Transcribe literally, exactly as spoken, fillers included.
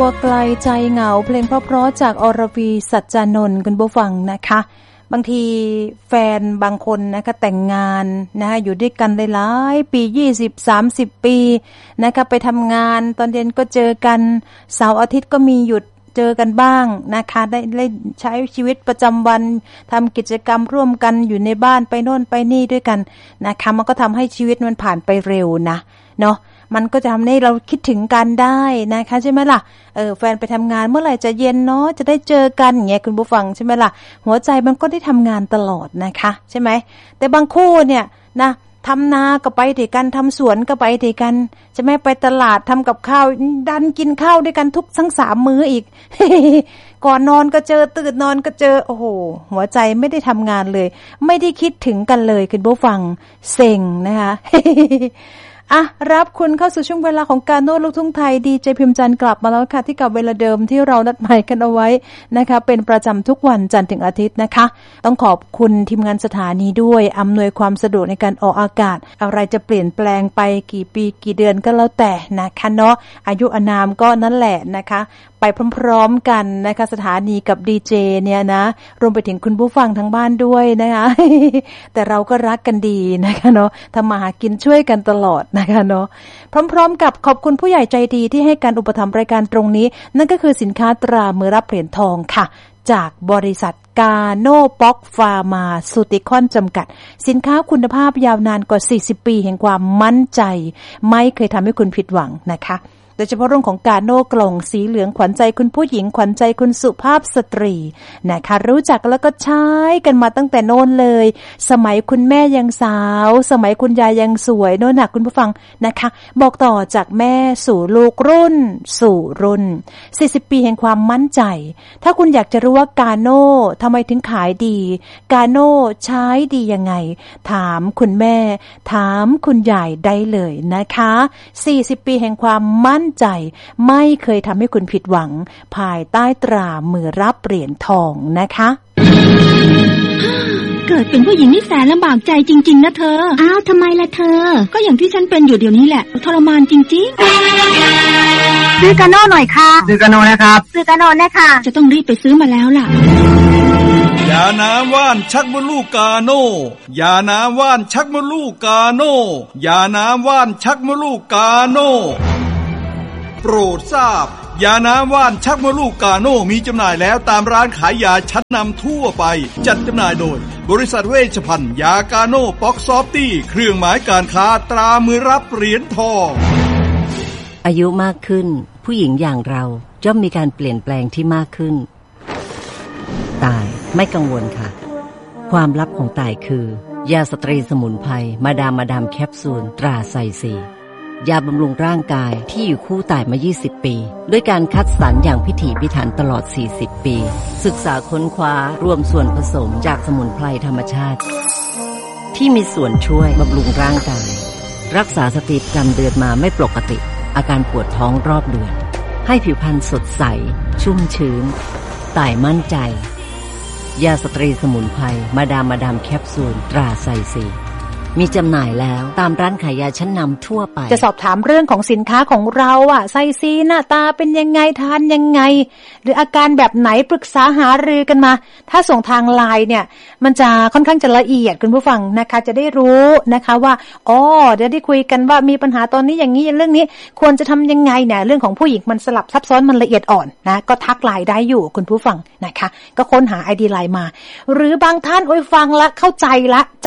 ตัวไกลใจเหงาเพลงเพราะๆจากอรวีสัจจานนท์คุณผู้ฟังนะคะบางทีแฟนบางคนนะคะแต่งงานนะคะอยู่ด้วยกันหลายๆปียี่สิบ สามสิบปีนะคะไปทำงานตอนเย็นก็เจอกันเสาร์อาทิตย์ก็มีหยุดเจอกันบ้างนะคะได้ได้ใช้ชีวิตประจำวันทำกิจกรรมร่วมกันอยู่ในบ้านไปโน่นไปนี่ด้วยกันนะคะมันก็ทำให้ชีวิตมันผ่านไปเร็วนะเนาะมันก็จะทำให้เราคิดถึงกันได้นะคะใช่ไหมล่ะเออแฟนไปทำงานเมื่อไหร่จะเย็นเนาะจะได้เจอกันอย่างเงี้ยคุณผู้ฟังใช่ไหมล่ะหัวใจมันก็ได้ทำงานตลอดนะคะใช่ไหมแต่บางคู่เนี่ยนะทำนาก็ไปด้วยกันทำสวนก็ไปด้วยกันใช่ไหมไปตลาดทำกับข้าวดันกินข้าวด้วยกันทุกทั้งสามมื้ออีก ก่อนนอนก็เจอตื่นนอนก็เจอโอ้โหหัวใจไม่ได้ทำงานเลยไม่ได้คิดถึงกันเลยคุณผู้ฟังเซ็งนะคะ อ่ะรับคุณเข้าสู่ช่วงเวลาของการโน้ตลูกทุ่งไทยดีเจพิมพ์จันทร์กลับมาแล้วค่ะที่กับเวลาเดิมที่เรานัดหมายกันเอาไว้นะคะเป็นประจำทุกวันจันทร์ถึงอาทิตย์นะคะต้องขอบคุณทีมงานสถานีด้วยอำนวยความสะดวกในการออกอากาศอะไรจะเปลี่ยนแปลงไปกี่ปีกี่เดือนก็แล้วแต่นะคะเนาะอายุอานามก็นั่นแหละนะคะไปพร้อมๆกันนะคะสถานีกับดีเจเนี่ยนะรวมไปถึงคุณผู้ฟังทั้งบ้านด้วยนะคะ แต่เราก็รักกันดีนะคะเนาะทำมาหากินช่วยกันตลอดนะคะเนาะพร้อมๆกับขอบคุณผู้ใหญ่ใจดีที่ให้การอุปถัมภ์รายการตรงนี้นั่นก็คือสินค้าตรามือรับเหรียญทองค่ะจากบริษัทกาโนป๊อกฟาร์มาซูติคอนจำกัดสินค้าคุณภาพยาวนานกว่าสี่สิบปีแห่งความมั่นใจไม่เคยทำให้คุณผิดหวังนะคะโดยเฉพาะเรื่องของกาโน่กล่องสีเหลืองขวัญใจคุณผู้หญิงขวัญใจคุณสุภาพสตรีนะคะรู้จักแล้วก็ใช้กันมาตั้งแต่โน้นเลยสมัยคุณแม่ยังสาวสมัยคุณยายยังสวยโน่นน่ะคุณผู้ฟังนะคะบอกต่อจากแม่สู่ลูกรุ่นสู่รุ่นสี่สิบปีแห่งความมั่นใจถ้าคุณอยากจะรู้ว่ากาโน่ทำไมถึงขายดีกาโน่ใช้ดียังไงถามคุณแม่ถามคุณยายได้เลยนะคะสี่สิบปีแห่งความมั่นใจไม่เคยทำให้คุณผิดหวังภายใต้ตรามือรับเหรียญทองนะคะเกิดเป็นผู้หญิงนี่แสนลำบากใจจริงๆนะเธออ้าวทำไมล่ะเธอก็อย่างที่ฉันเป็นอยู่เดี๋ยวนี้แหละทรมานจริงๆซื้อกาโน่หน่อยค่ะซื้อกาโน่นะครับซื้อกาโน่นะคะจะต้องรีบไปซื้อมาแล้วล่ะยาน้ำว่านชักมดลูกกาโน่ยาน้ำว่านชักมดลูกกาโน่ยาน้ำว่านชักมดลูกกาโน่โปรดทราบยาน้ำว่านชักมดลูกกาโน่มีจำหน่ายแล้วตามร้านขายยาชั้นนำทั่วไปจัดจำหน่ายโดยบริษัทเวชภัณฑ์ยากาโน่ป๊อกซอฟตี้เครื่องหมายการค้าตรามือรับเหรียญทองอายุมากขึ้นผู้หญิงอย่างเราย่อมมีการเปลี่ยนแปลงที่มากขึ้นตายไม่กังวลค่ะความลับของตายคือยาสตรีสมุนไพรมาดามมาดามแคปซูลตราไซซียาบำรุงร่างกายที่อยู่คู่ตายมายี่สิบปีด้วยการคัดสรรอย่างพิถีพิถันตลอดสี่สิบปีศึกษาค้นคว้ารวมส่วนผสมจากสมุนไพรธรรมชาติที่มีส่วนช่วยบำรุงร่างกายรักษาสติประจำเดือนมาไม่ปกติอาการปวดท้องรอบเดือนให้ผิวพรรณสดใสชุ่มชื้นตายมั่นใจยาสตรีสมุนไพรมาดามมาดามแคปซูลตราไซซีมีจำหน่ายแล้วตามร้านขายยาชั้นนำทั่วไปจะสอบถามเรื่องของสินค้าของเราอ่ะไซซีหน้าตาเป็นยังไงทานยังไงหรืออาการแบบไหนปรึกษาหารือกันมาถ้าส่งทางไลน์เนี่ยมันจะค่อนข้างจะละเอียดคุณผู้ฟังนะคะจะได้รู้นะคะว่าอ๋อเดี๋ยวได้คุยกันว่ามีปัญหาตอนนี้อย่างนี้เรื่องนี้ควรจะทำยังไงเนี่ยเรื่องของผู้หญิงมันสลับซับซ้อนมันละเอียดอ่อนนะก็ทักไลน์ได้อยู่คุณผู้ฟังนะคะก็ค้นหา ไอ ดี ไลน์มาหรือบางท่านโอ้ยฟังละเข้าใจละ